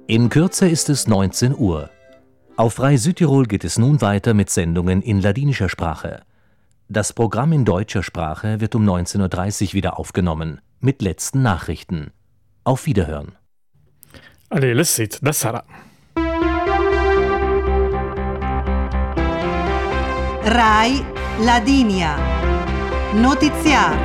In Kürze ist es 19 Uhr. Auf Frei Südtirol geht es nun weiter mit Sendungen in ladinischer Sprache. Das Programm in deutscher Sprache wird um 19:30 Uhr wieder aufgenommen, mit letzten Nachrichten. Auf Wiederhören. Allez, le site da Sara. Rai Ladinia. Notiziar.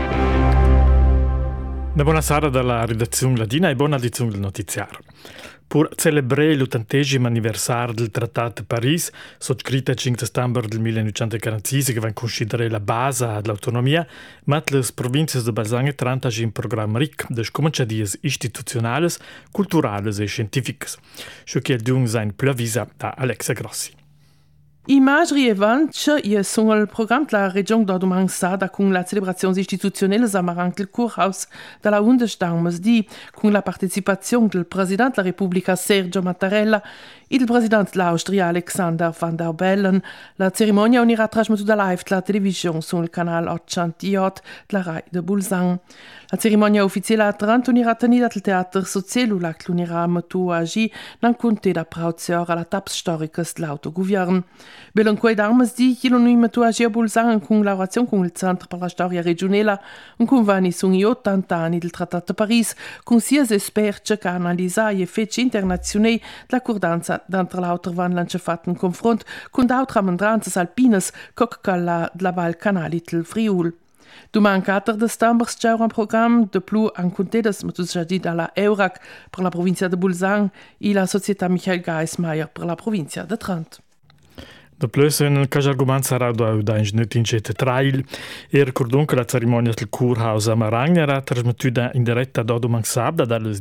Una buona sera dalla redazione ladina e buona edizione del notiziario. Per celebrare l'80° anniversario del Trattato di Parigi, sottoscritto il 5 settembre del 1946, che va a considerare la base dell'autonomia, ma le province di Balzan e Trenta hanno un programma ricco di scominciadie istituzionali, culturali e scientifiche. Ciò che è dunque un pluvisa da Alexa Grossi. Imagerie events sono il programma della Regione d'Ordomang Sada con la celebrazione istituzionale Samarang del Kurhaus dalla 11 martedì con la partecipazione del Presidente della Repubblica Sergio Mattarella e del Presidente dell'Austria Alexander Van der Bellen. La cerimonia unirà trasmettuta live dalla televisione sul canale 808 della Rai de Bulzang. La cerimonia ufficiale a Trento unirà tenida del Teatro Socialula che unirà a agi nan conte da prauzior alla taps storicas dell'autogovern. Belanquei d'armes di che l'unima agi a Bulzang in collaborazione con il Centro per la Storia Regionale un convani su gli 80 anni del Trattato di Parigi con sia esperti che analizzano gli effetti internazionali dell'accordanza d'entre l'altro van lanciato in confronto con altre amendranze alpine come quella della Val Canali del Friul. Domani 4 settembre c'è un programma di più in contedas, ma tu già dit dalla EURAC per la provincia di Bulzang e la società Michael Geismeier per la provincia di Trento. De plus, un argument sarà da ingegneria teatrale e ricordon che la cerimonia del Kurhaus a Marang era trasmettuta in diretta da domani sabato dalle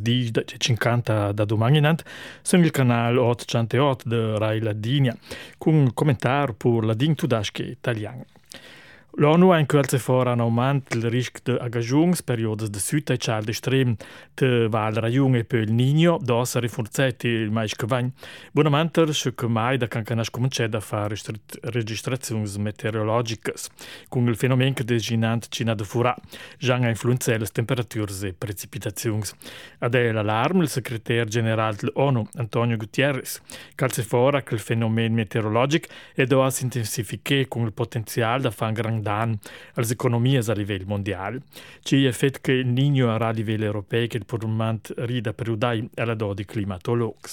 10:50 da domani in avanti sul canale 808 di Rai Ladinia con un commentario per la Ding Tudasche italiana. L'ONU ha in quel fora un aumento del rischio di aggiungingsperioden di sud e cial estrem de Val Rajung e per il Niño, dos rinforzati il mais che vain. Buonamente, se che mai da cancanas cominciare a fare registrazioni meteorologiche, con il fenomeno che desinante Cina de Fura, già ha influenzato le temperature e precipitazioni. Ad l'allarme il segretario generale dell'ONU, Antonio Guterres, calze fora che il fenomeno meteorologico è da intensificare con il potenziale da fare gran danno alle economie a livello mondiale. Ci è fatto che il Niño a livello europeo che il probabilmente rida per udai alla dodi climatologi.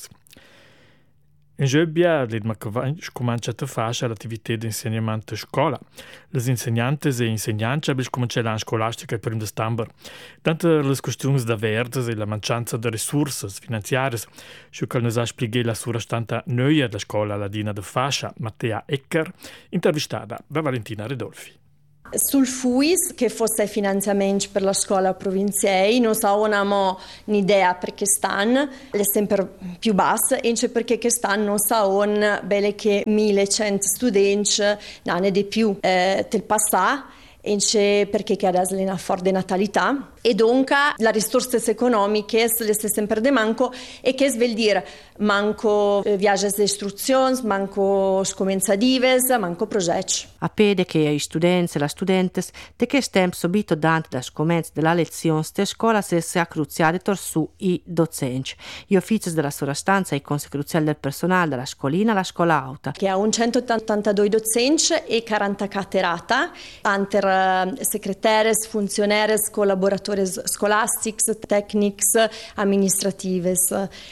In Gebbia, comincia a fare l'attività di insegnamento a scuola. Le insegnanti e insegnanti hanno cominciato l'anno scolastico il 1 settembre. Tanto le questioni da verde e la mancanza di risorse finanziarie, ciò che nos ha spiegato la sua stanta neue della scuola ladina di Fascia, Mattea Ecker, intervistata da Valentina Redolfi. Sul FUIS, che fosse i finanziamenti per la scuola provinciale, non avevamo un'idea perché stanno, è sempre più bassa, e perché stanno non avevano belle che 1100 studenti, non è di più del passato, perché adesso è una forte natalità. E dunque le risorse economiche sono sempre di manco e che vuol dire manco viaggi di istruzione, manco scomenzative, manco progetti. A pede che i studenti e le studenti di che tempo subito dante da scomenza della lezione di scuola si è cruziati su i docenti. Gli uffici della sovrastanza e i consigli cruciali del personale della scolina alla scuola alta. Che ha 182 docenti e 40 caterata, anter segretari, funzionari, collaboratori scolastics, tecnics, amministratives.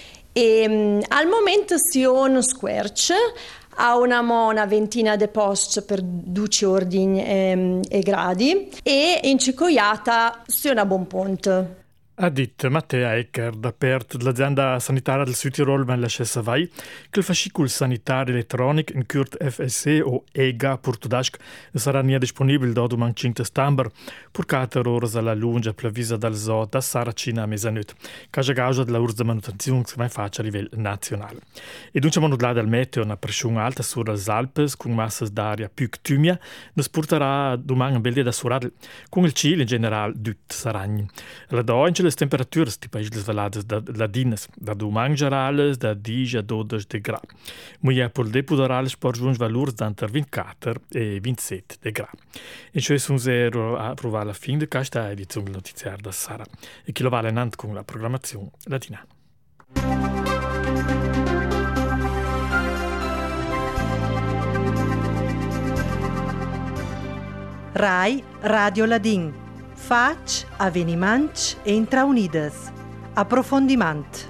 E al momento si ha uno squarcio, ha una ventina di posti per 12 ordini e gradi e in Cicoiata si ha una buon ponte. Ha detto Mattea Ecker, da parte dell'azienda sanitaria del Sud Tirol, ben la Savai, che il fascicolo sanitario elettronico, in curt FSC o EGA portudasc, sarà disponibile da domani 5 settembre, per 4 ore alla lunga, previsa dal zoo da Saracina a mezzanotte, che causa della ursa manutenzione che va in faccia a livello nazionale. E dunque siamo là dal meteo, una pressione alta sulle Alpi, con masse d'aria più tumia, nos porterà domani un bel dia da surare, con il cielo in generale dut saragni. La doin le temperature tipo le valades ladinas, da domani gerales da 10 a 12 gradi. Muia per depudorales por giunge valors d'anter 24 e 27 gradi. E cioè sono zero a provare la fin di questa edizione del notiziario da Sara. E chi lo vale in con la programmazione latina. Rai Radio Ladin. Fac, avveniments entra unides. Approfondiment.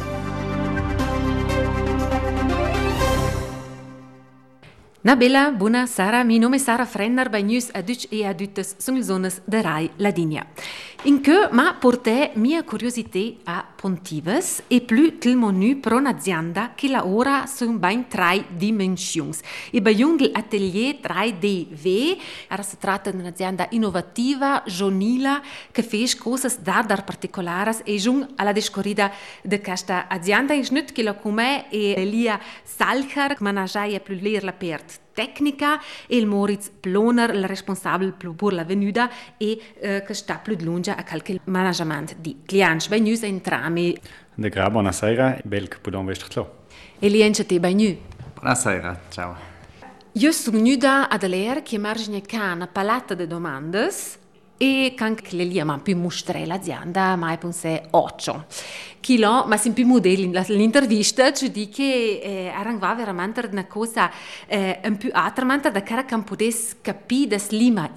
Na bella, buona Sara, mi nome Sara Frenner, bei News a Deutsch e a Düttes sono le zones de Rai Ladinia. In che ma porte mia curiosità a Pontives e più il menu per un'azienda che lavora su ben 3 dimensioni. E bei l'atelier 3DV, era si tratta di un'azienda innovativa, giovanile, che fa cose d'art particolari e giunge alla descoperta di questa azienda. In snut che la come e Elia Salcher, che managia più l'era per tecnica e il Moritz Ploner, il responsabile per la venuta e che sta più di lungo a qualche management di clienti. Bei News entrambi. De gra, buonasera, bel che podem vestirlo. E liente te bei News. Buonasera, ciao. Io sono venuta ad l'era che margine una paletta di domande e anche le lì ma più mostrare l'azienda ma pensé 8 chilo ma sin più modelli l'intervista ci dice che era veramente una cosa un più attramente da cara che potesse capire slima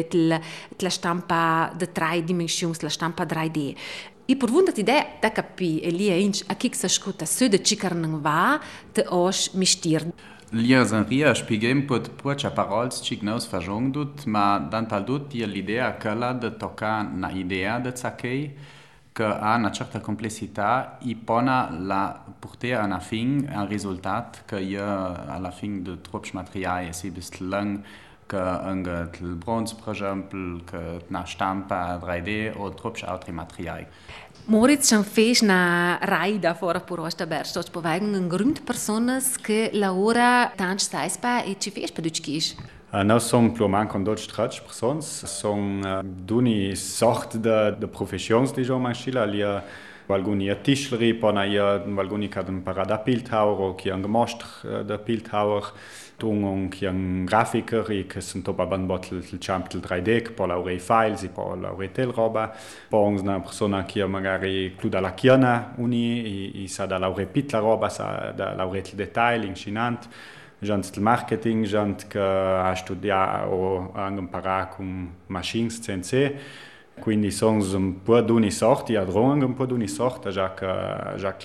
la stampa di 3 dimensioni la stampa 3D e per vunta idea da capire e lì a chi si ascolta su de cicar non va te os mistir. Lia Zanria spieghem pot pucha parols chic nos fajongdut, ma dantal dut dia l'idea quella de tocca na idea de zacchei che ha una certa complessità e pona la porter a fin un risultat che io alla fin de trops materiali si bist lang che anche il bronze per esempio che na stampa 3D o trops altri materiali. Moritz schon fez na raida fora por esta bersta, povegen un grunt personas que la ora tanch saispa e ci fez peduchkis. Nós somos pelo menos com 2-3 pessoas, são duni sorte de profissões de João Manchila, ali alguni a tischleri, pona alguni que han parado a Bildhauer ou que han gemostr de Bildhauer, tung que han grafiker e que são topa ban bottle il champ il 3D, que poi laurei files e poi laurei tel roba, poi una persona che magari cluda la chiana uni e sa da laurei pit la roba, sa da laurei il detail incinant, gente del marketing, gente che ha studiato o ha imparato con machines CNC. Quindi sono un po' di ogni sorta, adrong un po' di ogni sorta, già che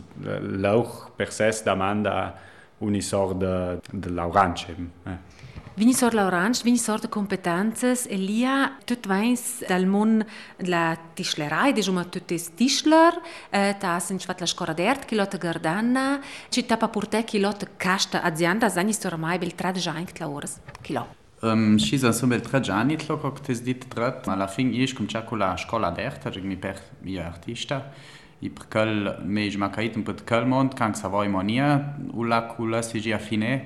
l'auch per sé demanda ogni sorta dell'orange. Vini sort l'orange, vini sort de competenze, e lia tut veins dal mon la tischlerei, diciamo tutti tischler, ta sin la scuola d'art, che lotta gardana, ci tapa porte che lotta casta azienda, zani stor mai bel trad giant la ores, che lo. Ci sono bel 3 anni, che ti dit trat, ma alla fine io cominciai con la scuola d'arte, che mi per io artista, e per quel me ma caito un po' di quel mondo, che savoi monia, ulla culla si già fine,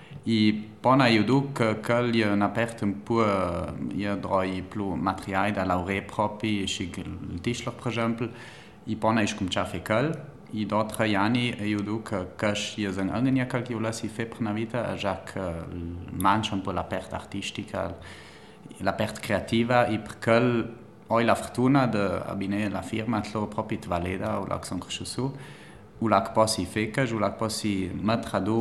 e poi io dico che io ho aperto un po', io droi più materiali da lauree propri, il tischler per esempio, e poi io cominciai a fare quel. E dopo 3 anni io dico che io sono anche quel che io si fa per una vita, già che manca un po' l'aperta artistica, l'aperta creativa, e per quel ho la fortuna di abbinare la firma proprio di Valeda, o la che sono cresciuto, o la che posso fare, o la che posso mettere ad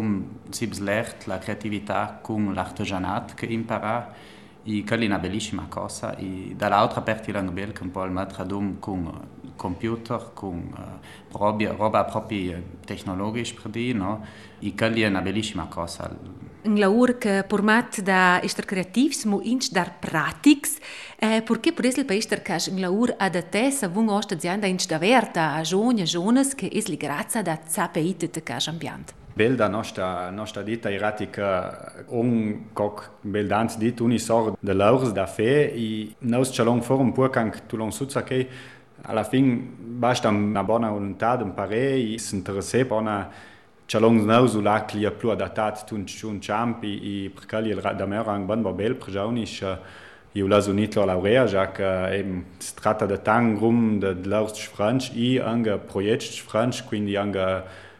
la creatività con l'artigianato che impara, e quella è una bellissima cosa. E dall'altra parte è anche bello che un po' mettere ad con computer, con roba proprio tecnologica per dire, no? E quella è una bellissima cosa. Un lavoro che permette di essere creativi, ma anche di pratici, perché per esempio per essere un lavoro adatto se vuoi questa azienda anche da verta a giovani che è grazie da sapere di questo ambiente. Bel da nostra ditta eratica coc bel dans dit uni sort de laurs da fe e nos chalong for un po' canc tu long suzza che alla fin basta una buona volontà un pare e s'interesse bona chalong nos la clia più adattat tu un champi e per cali da mer ang ban bel prejaunisch io la unito laurea già che si tratta di tangrum de laurs franch e anche proiect franch quindi anche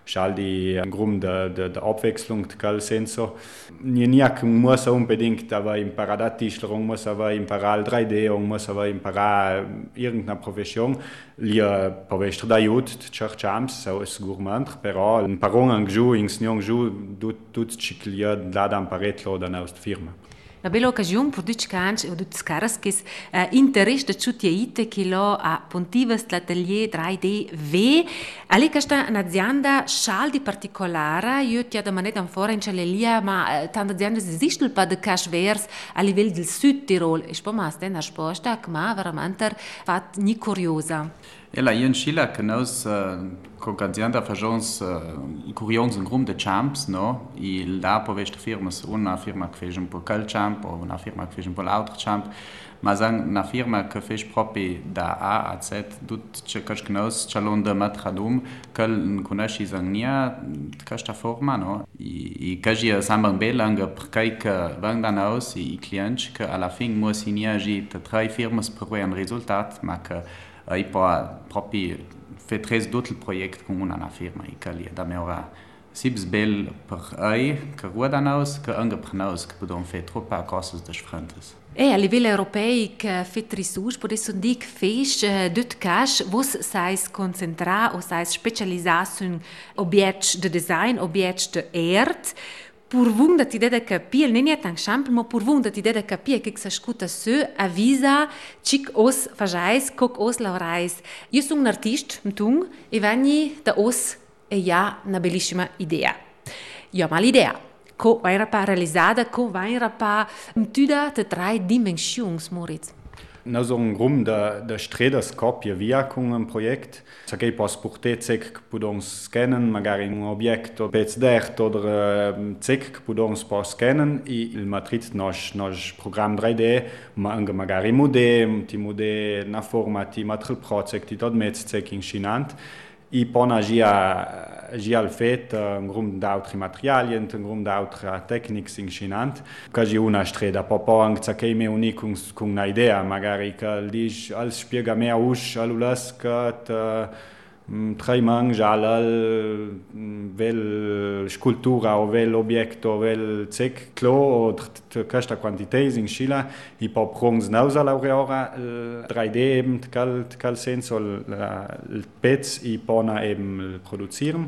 Schaldi im Grunde der Abwechslung, der Sensor. Nicht muss unbedingt aber imparare Tischlerung, muss aber imparare 3D, muss aber imparare irgendeine Profession. Lia pavestre da aiut, cerciams, so è sicuramente, però imparong angiù, insniong giù, tutto ciò che lia da imparetlo da nostra firma. Na bella occasione per tutti canci o tutti caras che interesse da tutti ite che lo a Pontivas l'atelier 3D V. Ali questa un'azienda scialdi particolare, io ti ho domandato ancora in Cialelia, ma tante aziende esistono per de cash vers a livello del Sud Tirol. E poi ma sta una risposta che ma veramente fa ni curiosa. Ela in Chile che nos con azienda faccions curions un gruppo de champs, no? Il da povestre firmas, una firma che fece un po' cal champ o una firma che fece un po' l'altro champ, ma sang una firma che fece proprio da A a Z tut che nos chalon de matradum che conosci sang nia questa forma, no? I che sambang belanga perché che vengono aus i clienti che alla fin muss nia gi tre firmas per un risultato, ma che e poi proprio fa 3 d'autres project con una firma Italia da me ora sibs bel per che guardano aus che anche per nos che podem fer troppa cose differentes. E a livello europeo che fet risus podes dir que fez dut cash vos sais concentrar o sais specializar sun objects de design, objects de art. Purvung da ti de capire, non è tan semplice, ma purvung da ti de capire che si ascolta su avvisa cic os fajais, coc os laurais. Io sono un artista, mtung, e vani da os e ja una bellissima idea. Io ho l'idea, co va era pa realizzata, co va era pa mtuda de 3 dimensioni, Moritz. Nós um grupo de estrelas cópia via com um projeto. Se aqui posso portar que podemos scannen, magari um objeto PSD ou que podemos scannen e o matriz nós programa 3D, magari mude na forma de material project e todo mês que ensinante. E poi agir al fet un grupo de altri materiali, un grupo de altre tecniche incinanti, che una strada, poi anche che mi uni con una idea, magari che dice al spiega me us alulas che tre mangia al vel scultura o vel objekto o vel cec clo o questa quantità in Chile e poi prongs nausa laureora 3D eben cal senso il pezzo e poi eben produzieren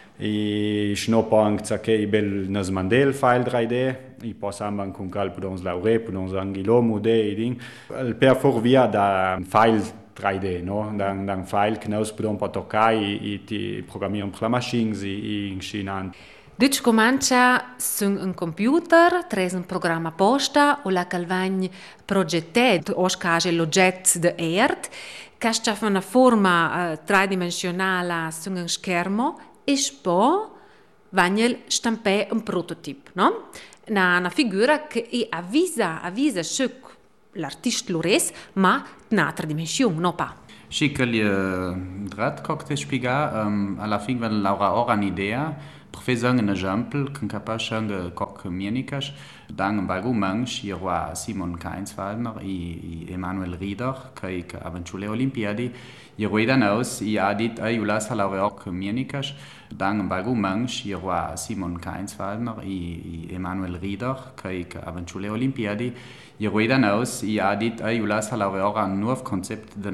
e schnoppa anche che bel nas mandel file 3D e poi sambang con cal podons laure podons angilo mude e ding per forvia da file 3D, no? Dan file che noi possiamo toccare e programmiamo per la macchina e incinante. Deci comincia su un computer, tras un programma apposta o la calvagna progettet o scage l'oggetto de art, che sta una forma tridimensionale su un schermo e poi vagnel stampare un prototipo, no? Una figura che avvisa su l'artista lores, ma un'altra dimensione, no pa. Sì, che gli drat cocktail spiega, alla fine wenn Laura ora un'idea, per fare un esempio, che capace anche coc mienicas, dan un bagu manch, io wa Simon Keinswaldner e Emanuel Rieder, che avventure Olimpiadi, io dan aus, e ha dit, io las Laura coc mienicas, dan un bagu manch, io wa Simon Keinswaldner e Emanuel Rieder, che avventure Olimpiadi, io dan aus, e ha dit, io las Laura un nuovo concept